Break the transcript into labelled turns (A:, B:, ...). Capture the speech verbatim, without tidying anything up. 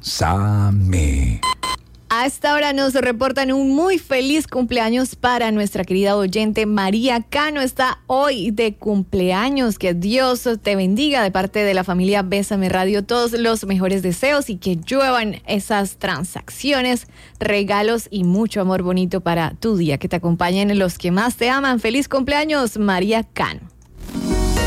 A: Bésame.
B: A esta hora nos reportan un muy feliz cumpleaños para nuestra querida oyente María Cano. Está hoy de cumpleaños. Que Dios te bendiga de parte de la familia Bésame Radio. Todos los mejores deseos y que lluevan esas transacciones, regalos y mucho amor bonito para tu día. Que te acompañen los que más te aman. Feliz cumpleaños, María Cano.